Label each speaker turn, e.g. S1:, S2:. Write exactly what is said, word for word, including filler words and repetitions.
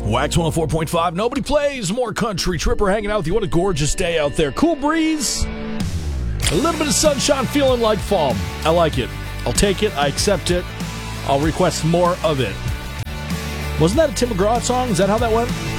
S1: Wax one oh four point five. Nobody plays more country. Tripper hanging out with you. What a gorgeous day out there. Cool breeze. A little bit of sunshine, feeling like fall. I like it. I'll take it. I accept it. I'll request more of it. Wasn't that a Tim McGraw song? Is that how that went?